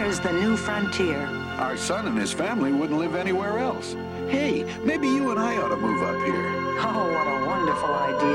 is the new frontier. Our son and his family wouldn't live anywhere else. Hey, maybe you and I ought to move up here. Oh, what a wonderful idea.